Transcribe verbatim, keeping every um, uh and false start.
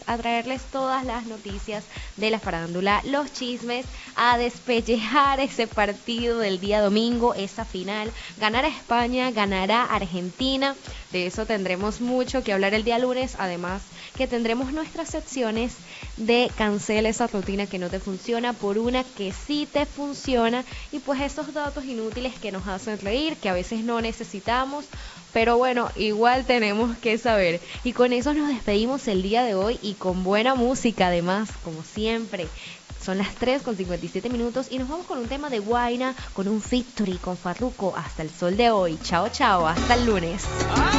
a traerles todas las noticias de la farándula, los chismes, a despellejar ese partido del día domingo, esa final. Ganará España, ganará Argentina. De eso tendremos mucho que hablar el día lunes. Además que tendremos nuestras secciones de cancela esa rutina que no te funciona por una que sí te funciona, y pues esos datos inútiles que nos hacen reír, que a veces no necesitamos, pero bueno, igual tenemos que saber. Y con eso nos despedimos el día de hoy, y con buena música además, como siempre. Son las tres con cincuenta y siete minutos y nos vamos con un tema de Guaina, con un Victory con Farruko, hasta el sol de hoy. Chao, chao, hasta el lunes.